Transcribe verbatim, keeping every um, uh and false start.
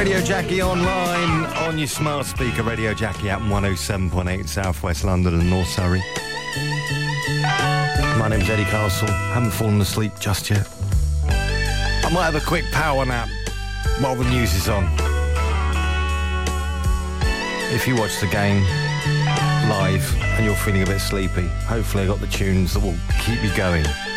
Radio Jackie online on your smart speaker. Radio Jackie at one oh seven point eight South West London and North Surrey. My name's Eddie Castle. Haven't fallen asleep just yet. I might have a quick power nap while the news is on. If you watch the game live and you're feeling a bit sleepy, hopefully I got the tunes that will keep you going.